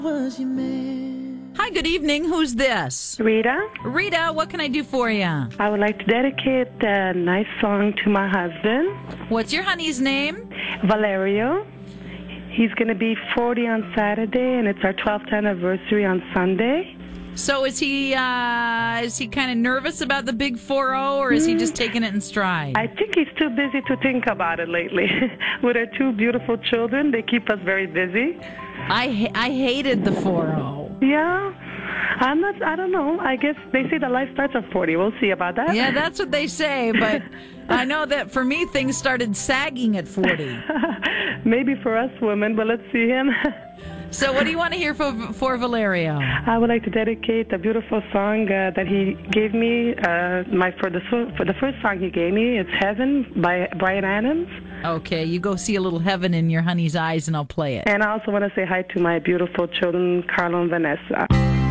Hi, good evening. Who's this? Rita, Rita, what can I do for you? I would like to dedicate a nice song to my husband, What's your honey's name? Valerio. He's going to be 40 on Saturday, and it's our 12th anniversary on Sunday. So is he kind of nervous about the big 4-0, or is he just taking it in stride? I think he's too busy to think about it lately. With our two beautiful children, they keep us very busy. I hated the 4-0. Yeah, I don't know. I guess they say that life starts at 40. We'll see about that. Yeah, that's what they say, but I know that for me, things started sagging at 40. Maybe for us women, but let's see him. So what do you want to hear for Valerio? I would like to dedicate a beautiful song that he gave me. For the first song he gave me, it's "Heaven" by Bryan Adams. Okay, you go see a little heaven in your honey's eyes, and I'll play it. And I also want to say hi to my beautiful children, Carlo and Vanessa.